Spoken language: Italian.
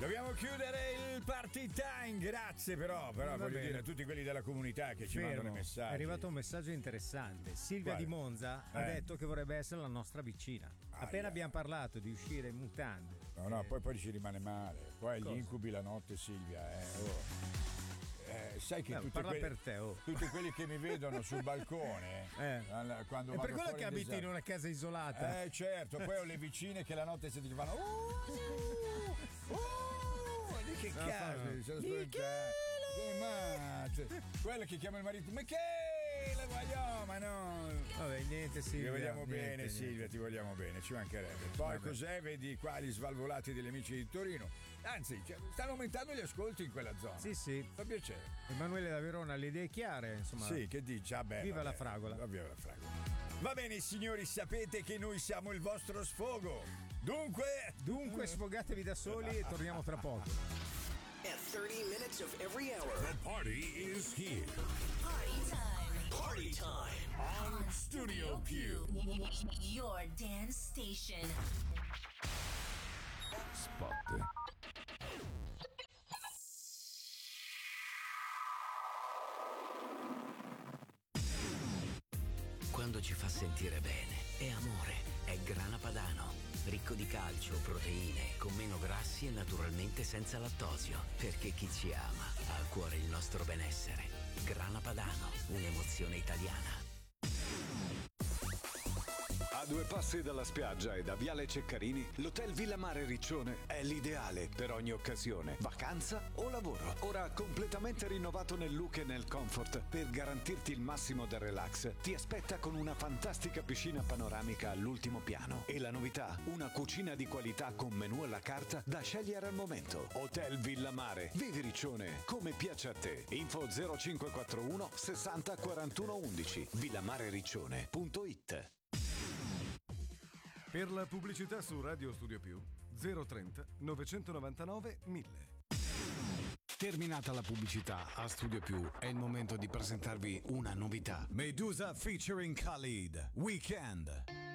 Dobbiamo chiudere il party time, grazie però voglio dire a tutti quelli della comunità che ci mandano i messaggi. È arrivato un messaggio interessante. Silvia di Monza ha detto che vorrebbe essere la nostra vicina. Appena abbiamo parlato di uscire in mutande. No, poi ci rimane male. Poi gli incubi la notte, Silvia, sai che tutti quelli che mi vedono sul balcone quando è vado per quello che abiti d'esame, in una casa isolata. Certo, poi ho le vicine che la notte si fanno che cazzo, mi sono spaventato. Quello che chiama il marito Michele, vogliamo, ma no. Vabbè, niente Silvia. Ti vogliamo bene, Silvia, ti vogliamo bene, ci mancherebbe. Poi cos'è? Vedi qua gli svalvolati degli amici di Torino. Anzi, stanno aumentando gli ascolti in quella zona. Sì. Fa piacere. Emanuele da Verona ha le idee chiare, insomma. Sì, che dici? Viva la fragola. Viva la fragola. Va bene, signori, sapete che noi siamo il vostro sfogo. Dunque sfogatevi da soli e torniamo tra poco. At 30 minutes of every hour. The party is here. Party time. Party time. On Studio Q. Your dance station. Spot. Quando ci fa sentire bene, è amore, è Grana Padano. Ricco di calcio, proteine, con meno grassi e naturalmente senza lattosio. Perché chi ci ama ha a cuore il nostro benessere. Grana Padano, un'emozione italiana. A 2 passi dalla spiaggia e da Viale Ceccarini, l'Hotel Villa Mare Riccione è l'ideale per ogni occasione, vacanza o lavoro. Ora completamente rinnovato nel look e nel comfort, per garantirti il massimo del relax, ti aspetta con una fantastica piscina panoramica all'ultimo piano. E la novità, una cucina di qualità con menù alla carta da scegliere al momento. Hotel Villa Mare, vivi Riccione come piace a te. Info 0541 60 41 11 villamarericcione.it. Per la pubblicità su Radio Studio Più 030 999 1000. Terminata la pubblicità a Studio Più, è il momento di presentarvi una novità. Medusa featuring Khalid, Weekend.